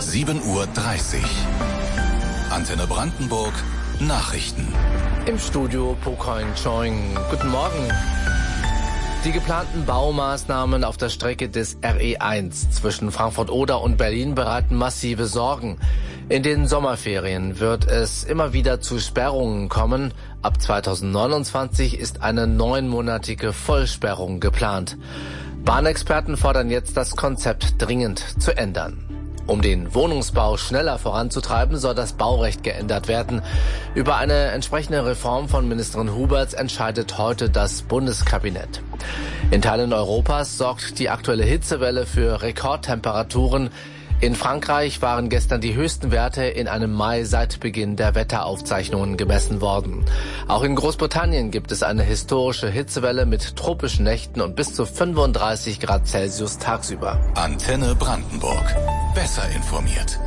7:30 Uhr. Antenne Brandenburg Nachrichten. Im Studio Pocoin Choing. Guten Morgen. Die geplanten Baumaßnahmen auf der Strecke des RE1 zwischen Frankfurt-Oder und Berlin bereiten massive Sorgen. In den Sommerferien wird es immer wieder zu Sperrungen kommen. Ab 2029 ist eine 9-monatige Vollsperrung geplant. Bahnexperten fordern jetzt, das Konzept dringend zu ändern. Um den Wohnungsbau schneller voranzutreiben, soll das Baurecht geändert werden. Über eine entsprechende Reform von Ministerin Huberts entscheidet heute das Bundeskabinett. In Teilen Europas sorgt die aktuelle Hitzewelle für Rekordtemperaturen. In Frankreich waren gestern die höchsten Werte in einem Mai seit Beginn der Wetteraufzeichnungen gemessen worden. Auch in Großbritannien gibt es eine historische Hitzewelle mit tropischen Nächten und bis zu 35 Grad Celsius tagsüber. Antenne Brandenburg. Besser informiert.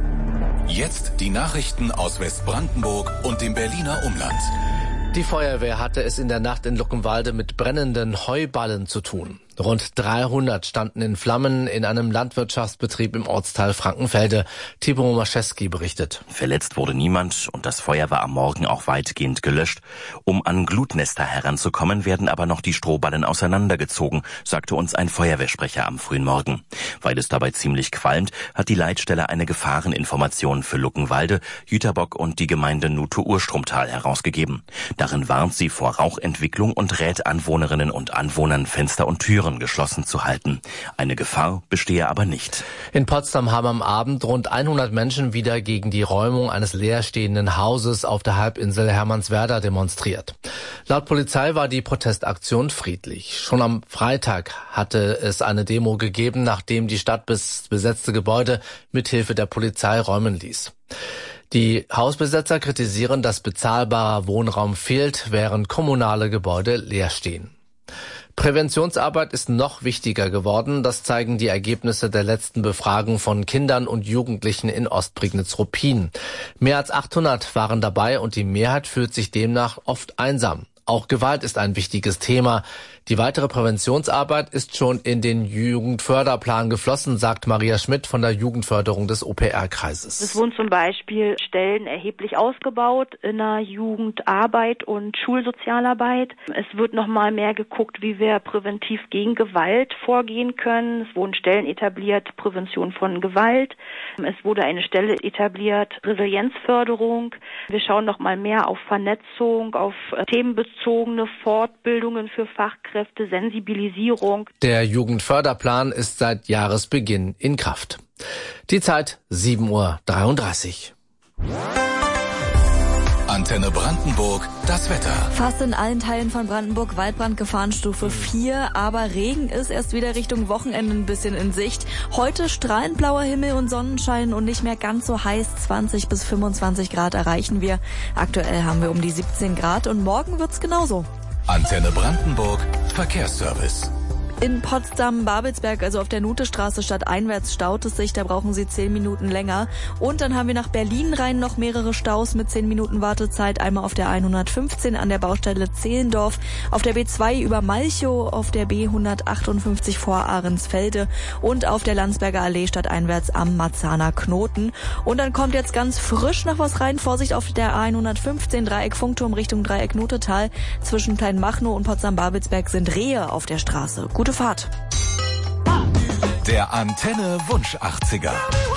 Jetzt die Nachrichten aus Westbrandenburg und dem Berliner Umland. Die Feuerwehr hatte es in der Nacht in Luckenwalde mit brennenden Heuballen zu tun. Rund 300 standen in Flammen in einem Landwirtschaftsbetrieb im Ortsteil Frankenfelde. Tibor Maschewski berichtet. Verletzt wurde niemand und das Feuer war am Morgen auch weitgehend gelöscht. Um an Glutnester heranzukommen, werden aber noch die Strohballen auseinandergezogen, sagte uns ein Feuerwehrsprecher am frühen Morgen. Weil es dabei ziemlich qualmt, hat die Leitstelle eine Gefahreninformation für Luckenwalde, Jüterbock und die Gemeinde Nutte-Urstromtal herausgegeben. Darin warnt sie vor Rauchentwicklung und rät Anwohnerinnen und Anwohnern, Fenster und Türen geschlossen zu halten. Eine Gefahr bestehe aber nicht. In Potsdam haben am Abend rund 100 Menschen wieder gegen die Räumung eines leerstehenden Hauses auf der Halbinsel Hermannswerder demonstriert. Laut Polizei war die Protestaktion friedlich. Schon am Freitag hatte es eine Demo gegeben, nachdem die Stadt besetzte Gebäude mithilfe der Polizei räumen ließ. Die Hausbesetzer kritisieren, dass bezahlbarer Wohnraum fehlt, während kommunale Gebäude leer stehen. Präventionsarbeit ist noch wichtiger geworden. Das zeigen die Ergebnisse der letzten Befragung von Kindern und Jugendlichen in Ostprignitz-Ruppin. Mehr als 800 waren dabei und die Mehrheit fühlt sich demnach oft einsam. Auch Gewalt ist ein wichtiges Thema. Die weitere Präventionsarbeit ist schon in den Jugendförderplan geflossen, sagt Maria Schmidt von der Jugendförderung des OPR-Kreises. Es wurden zum Beispiel Stellen erheblich ausgebaut in der Jugendarbeit und Schulsozialarbeit. Es wird nochmal mehr geguckt, wie wir präventiv gegen Gewalt vorgehen können. Es wurden Stellen etabliert, Prävention von Gewalt. Es wurde eine Stelle etabliert, Resilienzförderung. Wir schauen nochmal mehr auf Vernetzung, auf themenbezogene Fortbildungen für Fachkräfte, Sensibilisierung. Der Jugendförderplan ist seit Jahresbeginn in Kraft. Die Zeit 7:33 Uhr. Antenne Brandenburg, das Wetter. Fast in allen Teilen von Brandenburg Waldbrand Gefahrenstufe 4, aber Regen ist erst wieder Richtung Wochenende ein bisschen in Sicht. Heute strahlend blauer Himmel und Sonnenschein und nicht mehr ganz so heiß, 20 bis 25 Grad erreichen wir. Aktuell haben wir um die 17 Grad und morgen wird's genauso. Antenne Brandenburg, Verkehrsservice. In Potsdam-Babelsberg, also auf der Nutestraße stadteinwärts, staut es sich, da brauchen Sie 10 Minuten länger. Und dann haben wir nach Berlin rein noch mehrere Staus mit 10 Minuten Wartezeit. Einmal auf der 115 an der Baustelle Zehlendorf, auf der B2 über Malchow, auf der B158 vor Ahrensfelde und auf der Landsberger Allee stadteinwärts am Marzahner Knoten. Und dann kommt jetzt ganz frisch noch was rein. Vorsicht auf der A115 Dreieck Funkturm Richtung Dreieck Nutetal. Zwischen Kleinmachnow und Potsdam-Babelsberg sind Rehe auf der Straße. Gute Fahrt. Der Antenne Wunsch 80er.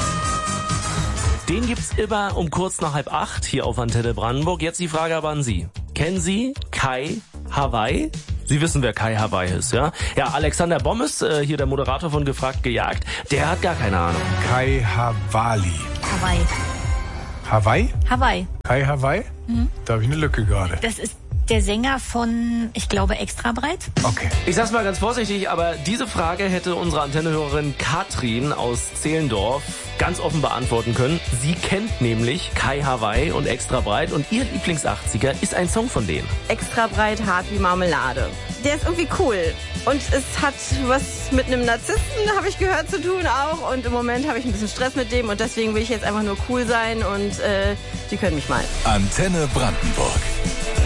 Den gibt's immer um kurz nach 7:30 hier auf Antenne Brandenburg. Jetzt die Frage aber an Sie. Kennen Sie Kai Hawaii? Sie wissen, wer Kai Hawaii ist, ja? Ja, Alexander Bommes, hier der Moderator von Gefragt gejagt, der hat gar keine Ahnung. Kai Hawaii. Hawaii. Hawaii? Hawaii. Kai Hawaii? Da habe ich eine Lücke gerade. Das ist der Sänger von, ich glaube, Extra breit. Okay. Ich sag's mal ganz vorsichtig, aber diese Frage hätte unsere Antennehörerin Katrin aus Zehlendorf ganz offen beantworten können. Sie kennt nämlich Kai Hawaii und Extra breit und ihr Lieblings-80er ist ein Song von denen. Extra breit, hart wie Marmelade. Der ist irgendwie cool. Und es hat was mit einem Narzissten, habe ich gehört, zu tun auch. Und im Moment habe ich ein bisschen Stress mit dem und deswegen will ich jetzt einfach nur cool sein und die können mich mal. Antenne Brandenburg.